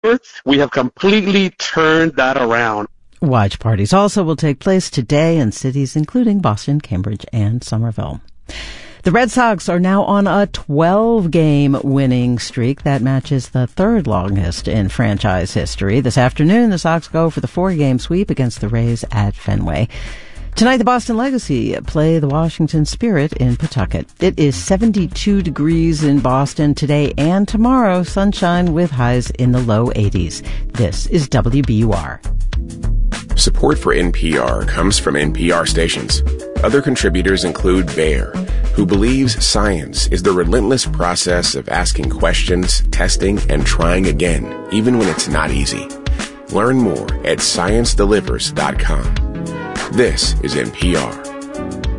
We have completely turned that around. Watch parties also will take place today in cities including Boston, Cambridge, and Somerville. The Red Sox are now on a 12-game winning streak. That matches the third longest in franchise history. This afternoon, the Sox go for the 4-game sweep against the Rays at Fenway. Tonight, the Boston Legacy play the Washington Spirit in Pawtucket. It is 72 degrees in Boston today and tomorrow, sunshine with highs in the low 80s. This is WBUR. Support for NPR comes from NPR stations. Other contributors include Bayer, who believes science is the relentless process of asking questions, testing, and trying again, even when it's not easy. Learn more at ScienceDelivers.com. This is NPR.